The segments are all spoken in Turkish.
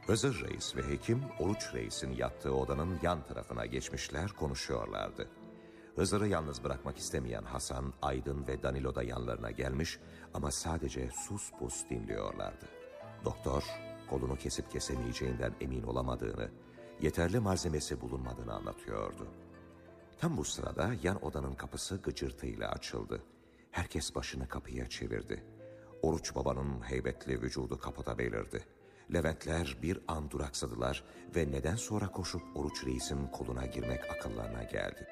Hızır Reis ve hekim Oruç Reis'in yattığı odanın yan tarafına geçmişler, konuşuyorlardı. Hızır'ı yalnız bırakmak istemeyen Hasan, Aydın ve Danilo da yanlarına gelmiş ama sadece sus pus dinliyorlardı. Doktor kolunu kesip kesemeyeceğinden emin olamadığını, yeterli malzemesi bulunmadığını anlatıyordu. Tam bu sırada yan odanın kapısı gıcırtıyla açıldı. Herkes başını kapıya çevirdi. Oruç Baba'nın heybetli vücudu kapıda belirdi. Leventler bir an duraksadılar ve neden sonra koşup Oruç Reis'in koluna girmek akıllarına geldi.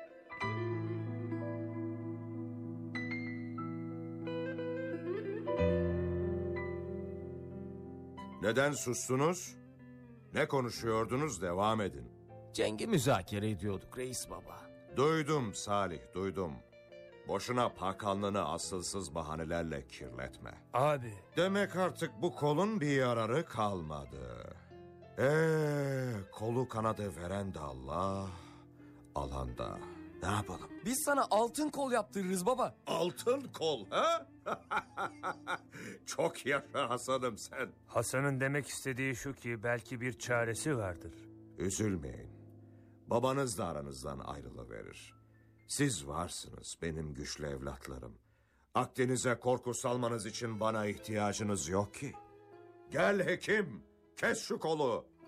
Neden sustunuz? Ne konuşuyordunuz? Devam edin. Cengi müzakere ediyorduk reis baba. Duydum Salih, duydum. Boşuna pakanlığını asılsız bahanelerle kirletme. Abi. Demek artık bu kolun bir yararı kalmadı. Kolu kanadı veren de Allah, alan da. Ne yapalım? Biz sana altın kol yaptırırız baba. Altın kol ha? Çok yaşa Hasan'ım sen. Hasan'ın demek istediği şu ki belki bir çaresi vardır. Üzülmeyin. Babanız da aranızdan ayrılıverir. Siz varsınız benim güçlü evlatlarım. Akdeniz'e korku salmanız için bana ihtiyacınız yok ki. Gel hekim, kes şu kolu.